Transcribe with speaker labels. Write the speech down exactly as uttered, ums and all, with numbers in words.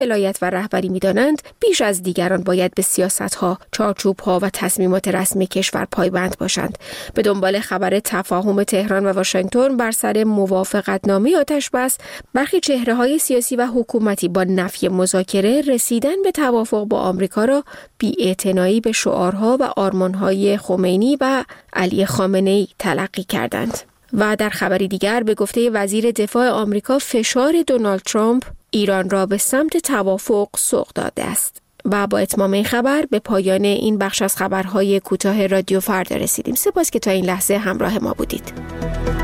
Speaker 1: ولایت و رهبری می‌دانند بیش از دیگران باید به سیاست‌ها، چارچوب‌ها و تصمیمات رسمی کشور پایبند باشند. به دنبال خبر تفاهم تهران و واشنگتن بر سر موافقتنامه آتش‌بس، برخی چهره‌های سیاسی و حکومتی با نفی مذاکره رسیدن به توافق با آمریکا را بی‌اعتنایی به شعارها و آرمان‌های خمینی و علی خامنه‌ای تلقی کردند. و در خبری دیگر به گفته وزیر دفاع آمریکا، فشار دونالد ترامپ ایران را به سمت توافق سوق داده است. و با اتمام این خبر به پایان این بخش از خبرهای کوتاه رادیو فردا رسیدیم. سپاس که تا این لحظه همراه ما بودید.